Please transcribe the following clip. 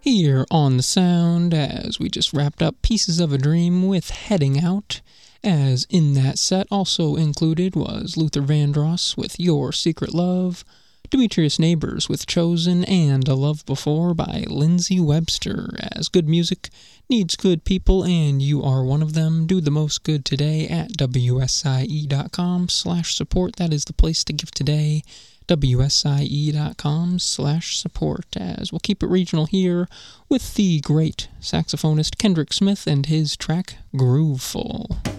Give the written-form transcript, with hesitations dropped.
here on The Sound, as we just wrapped up Pieces of a Dream with Heading Out, as in that set also included was Luther Vandross with Your Secret Love, Demetrius Neighbors with Chosen, and A Love Before by Lindsay Webster. As good music needs good people, and you are one of them. Do the most good today at wsie.com/support. That is the place to give today. wsie.com/support, as we'll keep it regional here with the great saxophonist Kendrick Smith and his track Grooveful.